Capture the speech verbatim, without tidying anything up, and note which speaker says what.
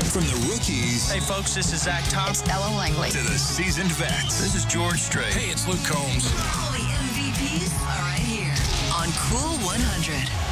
Speaker 1: From the rookies.
Speaker 2: Hey, folks, this is Zach Thompson.
Speaker 3: It's Ella Langley.
Speaker 1: To the seasoned vets.
Speaker 2: This is George Strait.
Speaker 1: Hey, it's Luke Combs.
Speaker 4: All the M V Ps are right here on Cool one hundred.